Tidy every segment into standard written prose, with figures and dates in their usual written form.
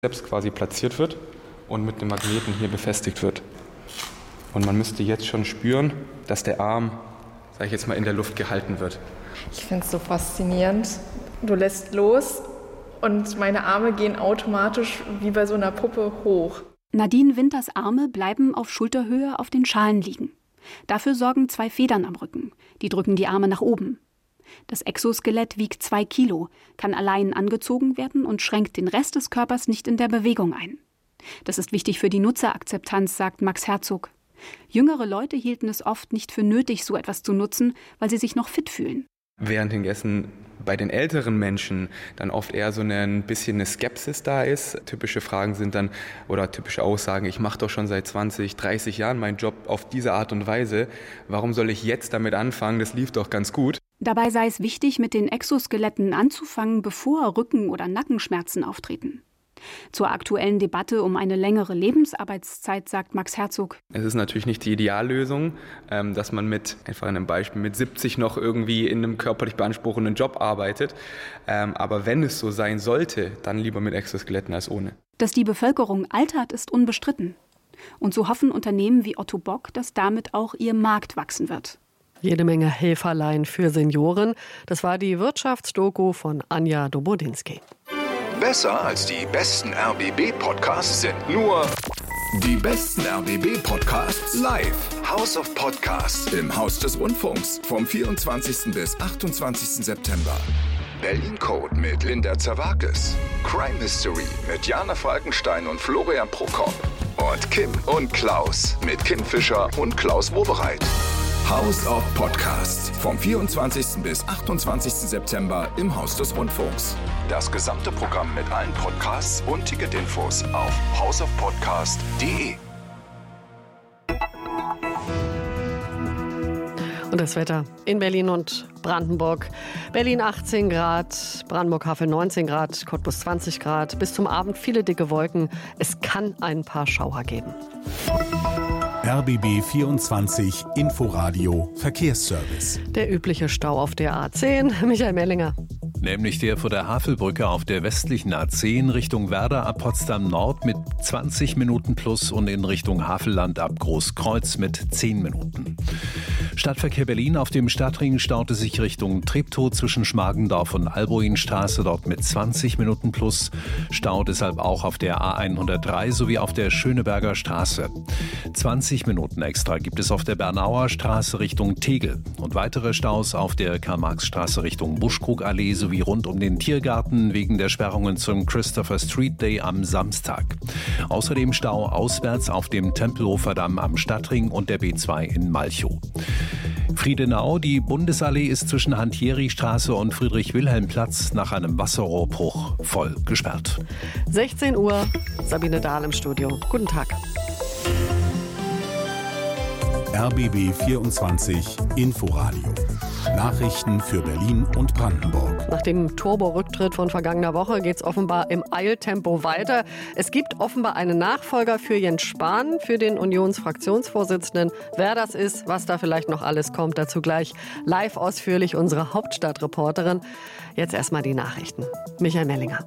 Bizeps quasi platziert wird und mit dem Magneten hier befestigt wird. Und man müsste jetzt schon spüren, dass der Arm, sage ich jetzt mal, in der Luft gehalten wird. Ich finde es so faszinierend. Du lässt los und meine Arme gehen automatisch wie bei so einer Puppe hoch. Nadine Winters Arme bleiben auf Schulterhöhe auf den Schalen liegen. Dafür sorgen 2 Federn am Rücken. Die drücken die Arme nach oben. Das Exoskelett wiegt 2 Kilo, kann allein angezogen werden und schränkt den Rest des Körpers nicht in der Bewegung ein. Das ist wichtig für die Nutzerakzeptanz, sagt Max Herzog. Jüngere Leute hielten es oft nicht für nötig, so etwas zu nutzen, weil sie sich noch fit fühlen. Während hingegen bei den älteren Menschen dann oft eher so ein bisschen eine Skepsis da ist. Typische Fragen sind dann, oder typische Aussagen, ich mache doch schon seit 20, 30 Jahren meinen Job auf diese Art und Weise. Warum soll ich jetzt damit anfangen? Das lief doch ganz gut. Dabei sei es wichtig, mit den Exoskeletten anzufangen, bevor Rücken- oder Nackenschmerzen auftreten. Zur aktuellen Debatte um eine längere Lebensarbeitszeit sagt Max Herzog: Es ist natürlich nicht die Ideallösung, dass man einfach in einem Beispiel mit 70 noch irgendwie in einem körperlich beanspruchenden Job arbeitet. Aber wenn es so sein sollte, dann lieber mit Exoskeletten als ohne. Dass die Bevölkerung altert, ist unbestritten. Und so hoffen Unternehmen wie Otto Bock, dass damit auch ihr Markt wachsen wird. Jede Menge Helferlein für Senioren. Das war die Wirtschaftsdoku von Anja Dobodinski. Besser als die besten RBB-Podcasts sind nur die besten RBB-Podcasts live. House of Podcasts im Haus des Rundfunks vom 24. bis 28. September. Berlin Code mit Linda Zerwakis. Crime Mystery mit Jana Falkenstein und Florian Prokop. Und Kim und Klaus mit Kim Fischer und Klaus Wobereit. House of Podcasts vom 24. bis 28. September im Haus des Rundfunks. Das gesamte Programm mit allen Podcasts und Ticketinfos auf houseofpodcast.de. Und das Wetter in Berlin und Brandenburg. Berlin 18 Grad, Brandenburg-Havel 19 Grad, Cottbus 20 Grad. Bis zum Abend viele dicke Wolken. Es kann ein paar Schauer geben. RBB 24 Inforadio Verkehrsservice. Der übliche Stau auf der A10. Michael Mellinger. Nämlich der vor der Havelbrücke auf der westlichen A10 Richtung Werder ab Potsdam Nord mit 20 Minuten plus und in Richtung Havelland ab Großkreuz mit 10 Minuten. Stadtverkehr Berlin auf dem Stadtring staute sich Richtung Treptow zwischen Schmargendorf und Alboinstraße, dort mit 20 Minuten plus. Stau deshalb auch auf der A103 sowie auf der Schöneberger Straße. 20 Minuten extra gibt es auf der Bernauer Straße Richtung Tegel und weitere Staus auf der Karl-Marx-Straße Richtung Buschkrugallee sowie rund um den Tiergarten wegen der Sperrungen zum Christopher Street Day am Samstag. Außerdem Stau auswärts auf dem Tempelhofer Damm am Stadtring und der B2 in Malchow. Friedenau, die Bundesallee ist zwischen Hantieri-Straße und Friedrich-Wilhelm-Platz nach einem Wasserrohrbruch voll gesperrt. 16 Uhr, Sabine Dahl im Studio. Guten Tag. RBB 24 Inforadio. Nachrichten für Berlin und Brandenburg. Nach dem Turbo-Rücktritt von vergangener Woche geht es offenbar im Eiltempo weiter. Es gibt offenbar einen Nachfolger für Jens Spahn, für den Unionsfraktionsvorsitzenden. Wer das ist, was da vielleicht noch alles kommt, dazu gleich live ausführlich unsere Hauptstadtreporterin. Jetzt erstmal die Nachrichten. Michael Mellinger.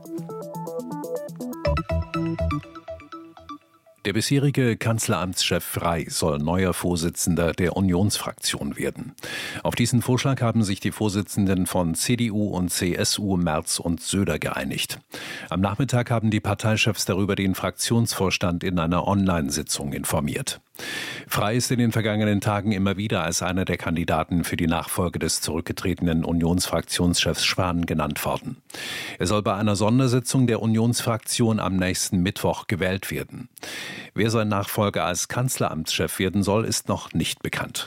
Der bisherige Kanzleramtschef Frey soll neuer Vorsitzender der Unionsfraktion werden. Auf diesen Vorschlag haben sich die Vorsitzenden von CDU und CSU Merz und Söder geeinigt. Am Nachmittag haben die Parteichefs darüber den Fraktionsvorstand in einer Online-Sitzung informiert. Frey ist in den vergangenen Tagen immer wieder als einer der Kandidaten für die Nachfolge des zurückgetretenen Unionsfraktionschefs Spahn genannt worden. Er soll bei einer Sondersitzung der Unionsfraktion am nächsten Mittwoch gewählt werden. Wer sein Nachfolger als Kanzleramtschef werden soll, ist noch nicht bekannt.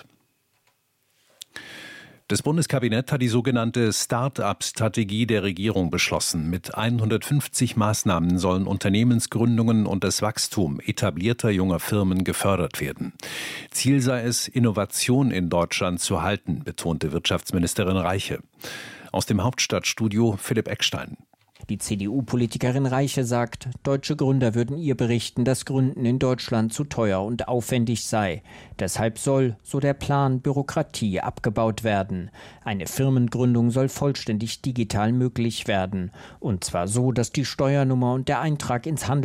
Das Bundeskabinett hat die sogenannte Start-up-Strategie der Regierung beschlossen. Mit 150 Maßnahmen sollen Unternehmensgründungen und das Wachstum etablierter junger Firmen gefördert werden. Ziel sei es, Innovation in Deutschland zu halten, betonte Wirtschaftsministerin Reiche. Aus dem Hauptstadtstudio Philipp Eckstein. Die CDU-Politikerin Reiche sagt, deutsche Gründer würden ihr berichten, dass Gründen in Deutschland zu teuer und aufwendig sei. Deshalb soll, so der Plan, Bürokratie abgebaut werden. Eine Firmengründung soll vollständig digital möglich werden. Und zwar so, dass die Steuernummer und der Eintrag ins